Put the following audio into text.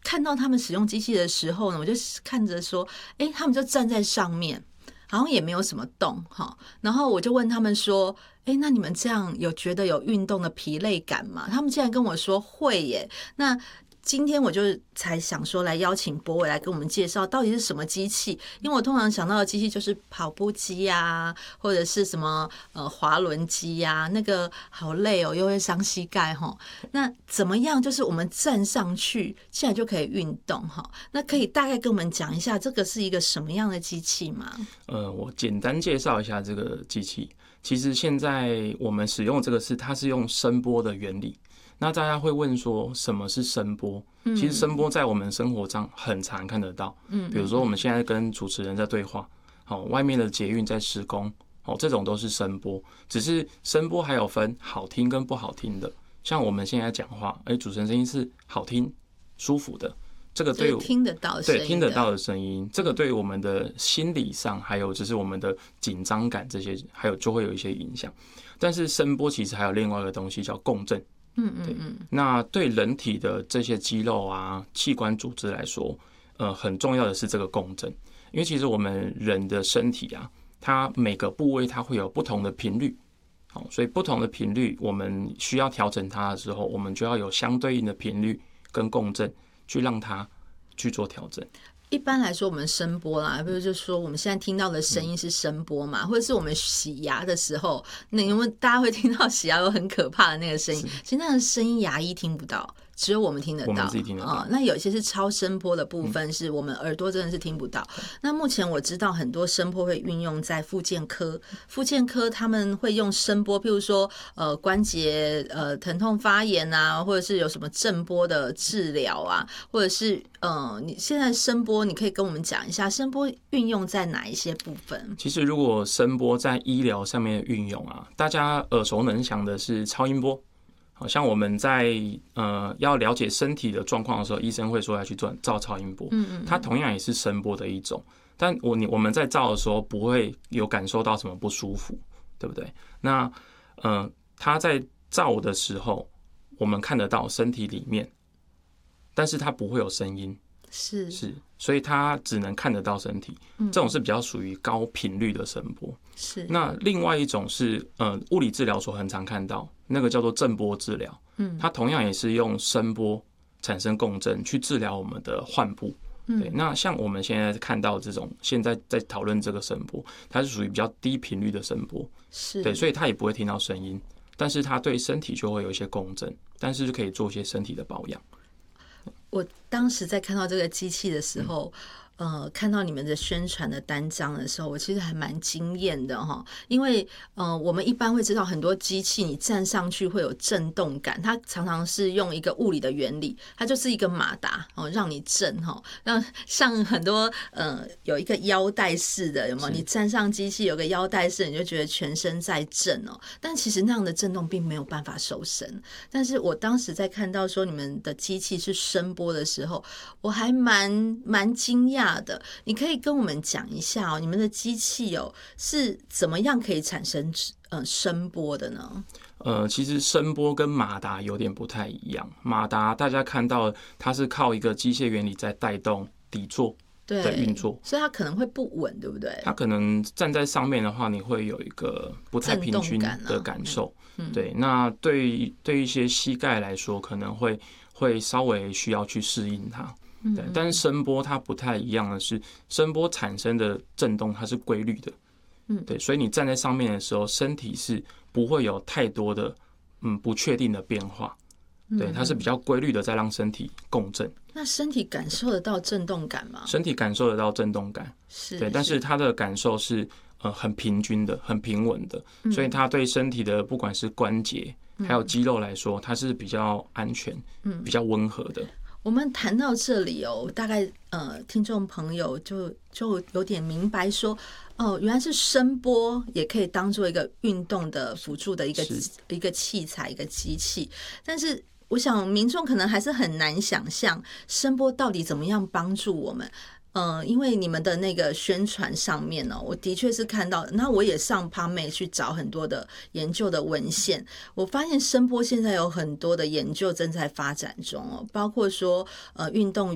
看到他们使用机器的时候呢，我就看着说，他们就站在上面，好像也没有什么动哈。然后我就问他们说，那你们这样有觉得有运动的疲累感吗？他们竟然跟我说会耶。那今天我就才想说来邀请柏伟来跟我们介绍到底是什么机器，因为我通常想到的机器就是跑步机啊，或者是什么滑轮机啊，那个好累哦，又会伤膝盖哈。那怎么样？就是我们站上去，现在就可以运动哈。那可以大概跟我们讲一下，这个是一个什么样的机器吗？ 我简单介绍一下这个机器。其实现在我们使用的这个它是用声波的原理。那大家会问说什么是声波？其实声波在我们生活上很常看得到。比如说我们现在跟主持人在对话，外面的捷运在施工，这种都是声波。只是声波还有分好听跟不好听的。像我们现在讲话，主持人声音是好听、舒服的，这个对听得到的声音， 对听得到的声音，这个对我们的心理上，还有就是我们的紧张感这些，还有就会有一些影响。但是声波其实还有另外一个东西叫共振。那对人体的这些肌肉啊、器官组织来说，很重要的是这个共振，因为其实我们人的身体啊，它每个部位它会有不同的频率，所以不同的频率，我们需要调整它的时候，我们就要有相对应的频率跟共振，去让它去做调整。 一般来说，我们声波啦，比如就说我们现在听到的声音是声波嘛，或者是我们洗牙的时候，那因为大家会听到洗牙有很可怕的那个声音，其实那个声音牙医听不到，只有我们听得到， 我们自己听得到。 那有一些是超声波的部分，是我们耳朵真的是听不到。那目前我知道很多声波会运用在复健科，复健科他们会用声波，譬如说关节疼痛发炎啊，或者是有什么震波的治疗啊，或者是你现在声波，你可以跟我们讲一下声波运用在哪一些部分？ 其实如果声波在医疗上面的运用啊，大家耳熟能详的是超音波。好像我们在要了解身体的状况的时候，医生会说要去照超音波，它同样也是声波的一种。但我们在照的时候不会有感受到什么不舒服，对不对？那它在照的时候，我们看得到身体里面，但是它不会有声音，是，所以它只能看得到身体。这种是比较属于高频率的声波。是。那另外一种是物理治疗所很常看到，那个叫做震波治疗。它同样也是用声波产生共振去治疗我们的患部。对，那像我们现在看到这种，现在在讨论这个声波，它是属于比较低频率的声波。是。对，所以它也不会听到声音，但是它对身体就会有一些共振，但是就可以做一些身体的保养。 我当时在看到这个机器的时候，看到你们的宣传的单张的时候，我其实还蛮惊艳的哈，因为我们一般会知道很多机器你站上去会有震动感，它常常是用一个物理的原理，它就是一个马达让你震哈，让像很多有一个腰带式的，有没有？你站上机器有个腰带式，你就觉得全身在震哦，但其实那样的震动并没有办法收声。但是我当时在看到说你们的机器是声波的时候，我还蛮惊讶的。你可以跟我们讲一下你们的机器是怎么样可以产生声波的呢？ 其实声波跟马达有点不太一样。马达大家看到它是靠一个机械原理在带动底座的运作， 所以它可能会不稳，对不对？ 它可能站在上面的话，你会有一个不太平均的感受。对，那对一些膝盖来说，可能会稍微需要去适应它。对，但是声波它不太一样的是，声波产生的震动它是规律的。对，所以你站在上面的时候，身体是不会有太多的不确定的变化。对，它是比较规律的在让身体共振。 那身体感受得到震动感吗？ 身体感受得到震动感，对，但是它的感受是很平均的、很平稳的，所以它对身体的不管是关节还有肌肉来说，它是比较安全、比较温和的。 我们谈到这里大概听众朋友就有点明白说，原来是声波也可以当做一个运动的辅助的一个器材、一个机器，但是我想民众可能还是很难想象声波到底怎么样帮助我们。因为你们的那个宣传上面我的确是看到，那我也上 PubMed 去找很多的研究的文献，我发现声波现在有很多的研究正在发展中包括说运动